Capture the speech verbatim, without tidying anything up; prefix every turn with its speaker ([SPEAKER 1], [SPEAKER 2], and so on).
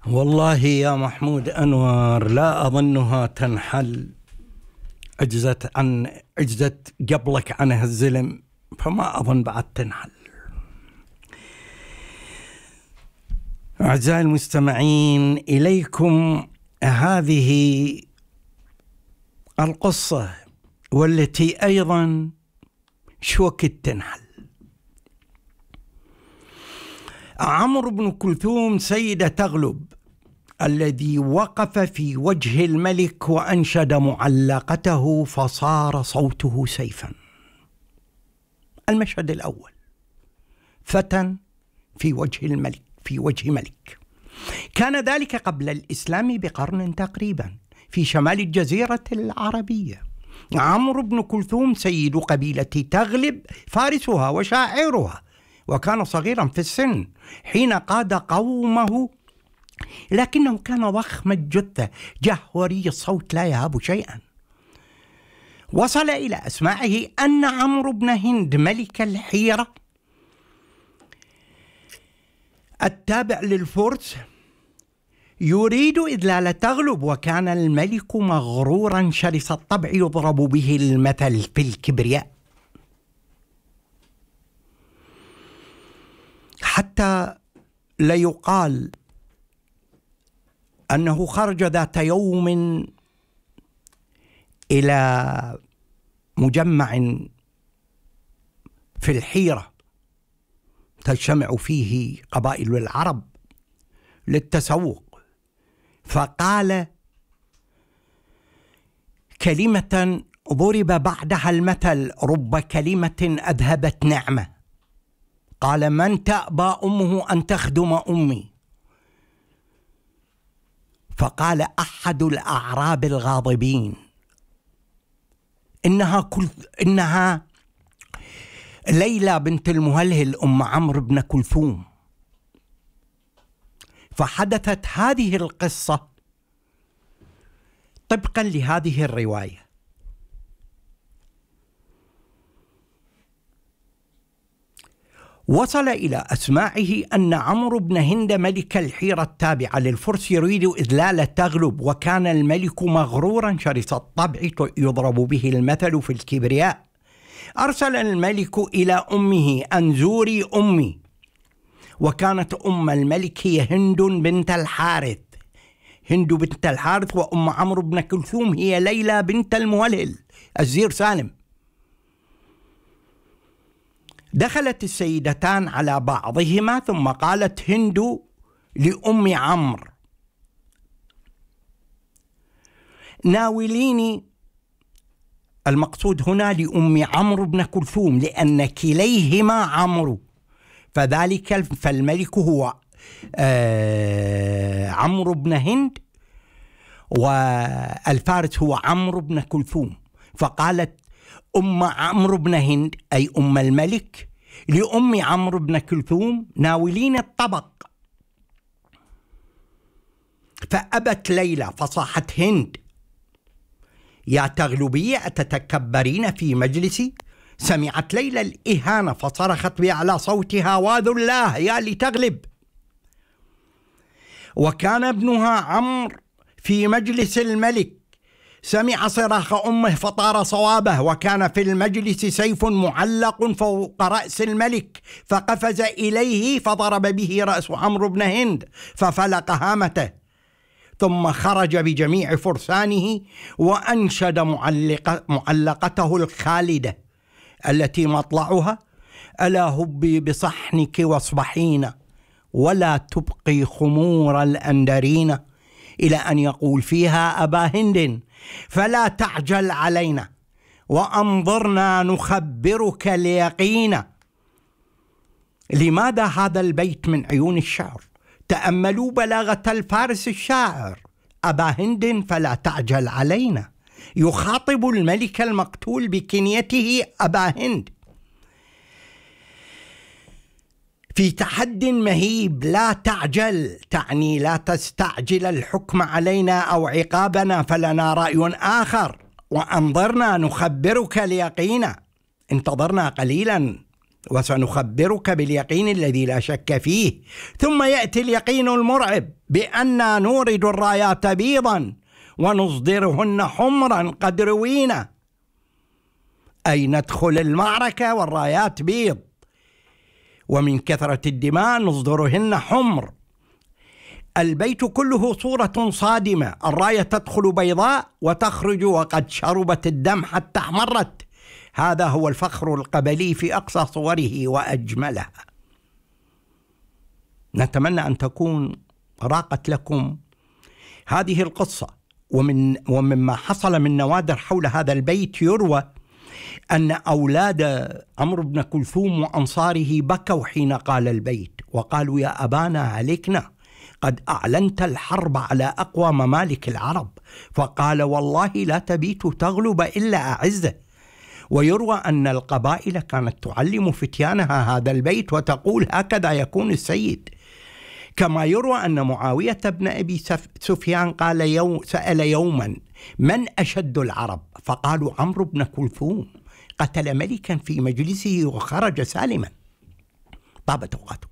[SPEAKER 1] والله يا محمود أنور لا أظنها تنحل. عجزت عن عجزت قبلك عنها الزلم، فما أظن بعد تنحل. أعزائي المستمعين، إليكم هذه القصة والتي أيضا شوكت تنحل. عمرو بن كلثوم سيد تغلب الذي وقف في وجه الملك وأنشد معلقته فصار صوته سيفا. المشهد الأول: فتى في وجه الملك في وجه ملك. كان ذلك قبل الإسلام بقرن تقريبا في شمال الجزيرة العربية. عمرو بن كلثوم سيد قبيلة تغلب فارسها وشاعرها، وكان صغيرا في السن حين قاد قومه، لكنه كان ضخم الجثة جهوري الصوت لا يهاب شيئا. وصل إلى أسماعه أن عمرو بن هند ملك الحيرة التابع للفرس يريد إذلال تغلب، وكان الملك مغرورا شرس الطبع يضرب به المثل في الكبرياء، حتى لا يقال أنه خرج ذات يوم إلى مجمع في الحيرة تجتمع فيه قبائل العرب للتسوق، فقال كلمة ضرب بعدها المثل: رب كلمة أذهبت نعمة. قال: من تأبى أمه أن تخدم أمي. فقال أحد الأعراب الغاضبين: إنها كل إنها ليلى بنت المهلهل أم عمرو بن كلثوم. فحدثت هذه القصة طبقا لهذه الرواية. وصل إلى أسماعه أن عمرو بن هند ملك الحيرة التابعة للفرس يريد إذلال تغلب، وكان الملك مغرورا شرس الطبع يضرب به المثل في الكبرياء. أرسل الملك إلى أمه أن زوري أمي، وكانت أم الملك هي هند بنت الحارث. هند بنت الحارث وأم عمرو بن كلثوم هي ليلى بنت المهلهل الزير سالم. دخلت السيدتان على بعضهما، ثم قالت هند لأم عمرو: ناوليني. المقصود هنا لأم عمرو بن كلثوم، لأن كليهما عمرو، فذلك فالملك هو آه عمرو بن هند، والفارس هو عمرو بن كلثوم. فقالت أم عمرو بن هند أي أم الملك لأم عمرو بن كلثوم: ناولين الطبق. فأبت ليلى، فصاحت هند: يا تغلبية أتتكبرين في مجلسي؟ سمعت ليلى الإهانة فصرخت بأعلى صوتها: واذو الله يا لتغلب. وكان ابنها عمرو في مجلس الملك، سمع صراخ أمه فطار صوابه، وكان في المجلس سيف معلق فوق رأس الملك، فقفز إليه فضرب به رأس عمرو بن هند ففلق هامته، ثم خرج بجميع فرسانه وأنشد معلق معلقته الخالدة التي مطلعها: ألا هبي بصحنك واصبحين ولا تبقي خمور الأندرين، إلى أن يقول فيها: أبا هند فلا تعجل علينا وأنظرنا نخبرك اليقين. لماذا هذا البيت من عيون الشعر؟ تأملوا بلاغة الفارس الشاعر: أبا هند فلا تعجل علينا، يخاطب الملك المقتول بكنيته أبا هند في تحد مهيب. لا تعجل تعني لا تستعجل الحكم علينا أو عقابنا، فلنا رأي آخر. وأنظرنا نخبرك اليقين، انتظرنا قليلا وسنخبرك باليقين الذي لا شك فيه. ثم يأتي اليقين المرعب بأننا نورد الرايات بيضا ونصدرهن حمرا قد روينا، أي ندخل المعركة والرايات بيض، ومن كثرة الدماء نصدرهن حمر. البيت كله صورة صادمة، الراية تدخل بيضاء وتخرج وقد شربت الدم حتى احمرت. هذا هو الفخر القبلي في أقصى صوره وأجملها. نتمنى أن تكون راقت لكم هذه القصة. ومن ومما حصل من نوادر حول هذا البيت يروى أن أولاد عمرو بن كلثوم وأنصاره بكوا حين قال البيت، وقالوا: يا أبانا هلكنا، قد أعلنت الحرب على أقوى ممالك العرب. فقال: والله لا تبيت تغلب إلا أعزه. ويروى أن القبائل كانت تعلم فتيانها هذا البيت وتقول: هكذا يكون السيد. كما يروى أن معاوية بن أبي سفيان قال يوم سأل يوما: من أشد العرب؟ فقالوا: عمرو بن كلثوم، قتل ملكا في مجلسه وخرج سالما. طابت أوقاتكم.